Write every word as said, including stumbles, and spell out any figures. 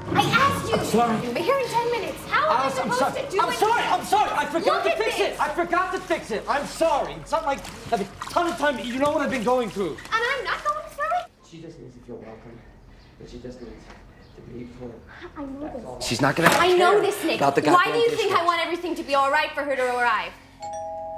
I asked you. I'm sorry. You'll be here in ten minutes. How am I Alice, I'm supposed sorry. to do I'm it? sorry. I'm sorry. I forgot Look to at fix this. it. I forgot to fix it. I'm sorry. It's not like I have a ton of time. You know what I've been going through. And I'm not going through it? She just needs to feel welcome. And she just needs to be full. I know this. She's not gonna. I know this, Nick. About the Why do goddamn you think dishwasher. I want everything to be all right for her to arrive?